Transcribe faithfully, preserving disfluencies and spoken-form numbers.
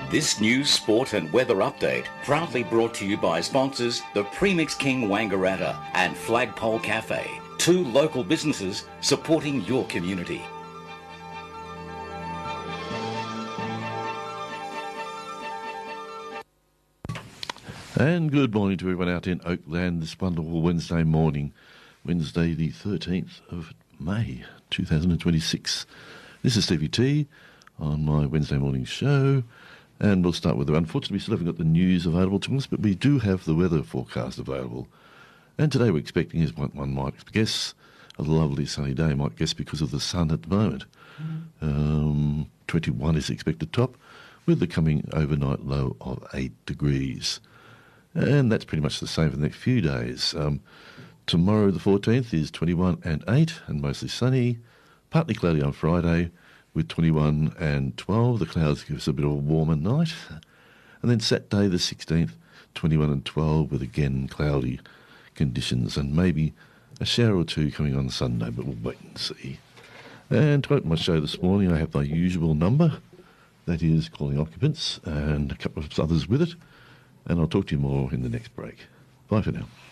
This news, sport and weather update proudly brought to you by sponsors the Premix King Wangaratta and Flagpole Cafe, two local businesses supporting your community. And good morning to everyone out in Oakland this wonderful Wednesday morning, Wednesday the thirteenth of May two thousand twenty-six. This is Stevie T on my Wednesday morning show, and we'll start with the, unfortunately we still haven't got the news available to us, but we do have the weather forecast available. And today we're expecting, as one, one might guess, a lovely sunny day, might guess because of the sun at the moment. Mm. Um, twenty-one is the expected top, with the coming overnight low of eight degrees. And that's pretty much the same for the next few days. Um, tomorrow, the fourteenth, is twenty-one and eight and mostly sunny. Partly cloudy on Friday with twenty-one and twelve. The clouds give us a bit of a warmer night. And then Saturday, the sixteenth, twenty-one and twelve with again cloudy conditions and maybe a shower or two coming on Sunday, but we'll wait and see. And to open my show this morning, I have my usual number. That is calling occupants and a couple of others with it. And I'll talk to you more in the next break. Bye for now.